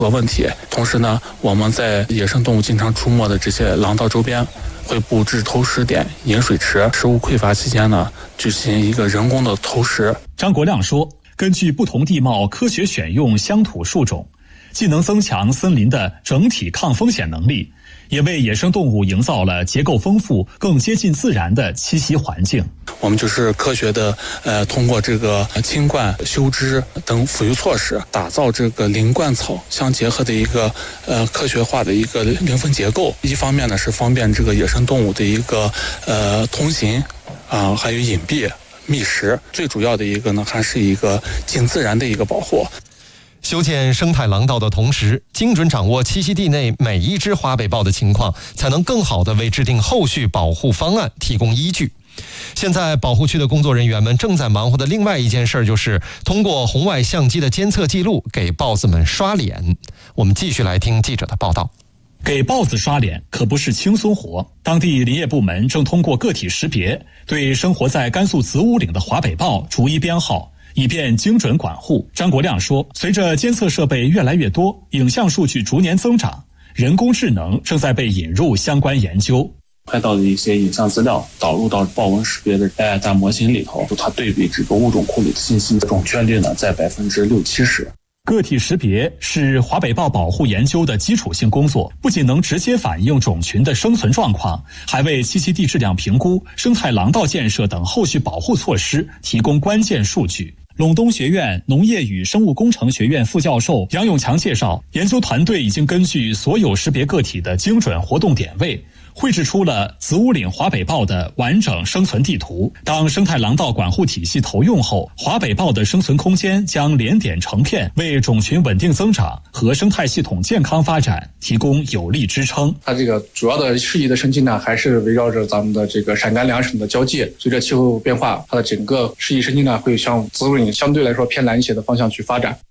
问题。同时呢，我们在野生动物经常出没的这些廊道周边会布置投食点、饮水池，食物匮乏期间呢，进行一个人工的投食。 张国亮说，根据不同地貌科学选用乡土树种，既能增强森林的整体抗风险能力，也为野生动物营造了结构丰富、更接近自然的栖息环境。 我们就是科学的通过这个清灌、修枝等辅育措施，打造这个林灌草相结合的一个科学化的一个林分结构。一方面呢是方便这个野生动物的一个通行还有隐蔽、觅食。最主要的一个呢还是一个近自然的一个保护。 修建生态廊道的同时，精准掌握栖息地内每一只华北豹的情况，才能更好地为制定后续保护方案提供依据。现在保护区的工作人员们正在忙活的另外一件事，就是通过红外相机的监测记录给豹子们刷脸。我们继续来听记者的报道。 给豹子刷脸可不是轻松活，当地林业部门正通过个体识别，对生活在甘肃子午岭的华北豹逐一编号，以便精准管护。张国亮说，随着监测设备越来越多，影像数据逐年增长，人工智能正在被引入相关研究。 拍到的一些影像资料导入到豹纹识别的 AI 大模型里头，它对比这个物种库里的信息，准确率呢在60-70%。 个体识别是华北豹保护研究的基础性工作，不仅能直接反映种群的生存状况，还为栖息地质量评估、生态廊道建设等后续保护措施提供关键数据。陇东学院农业与生物工程学院副教授杨永强介绍，研究团队已经根据所有识别个体的精准活动点位，绘制出了子午岭华北豹的完整生存地图。当生态廊道管护体系投用后，华北豹的生存空间将连点成片，为种群稳定增长和生态系统健康发展提供有力支撑。 它这个主要的适宜的生境呢，还是围绕着咱们的这个陕甘两省的交界。随着气候变化，它的整个适宜生境呢，会向子午岭相对来说偏南一些的方向去发展。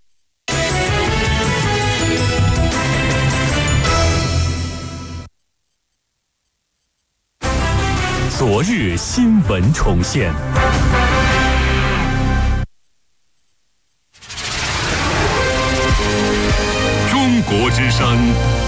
昨日新闻重现。中国之声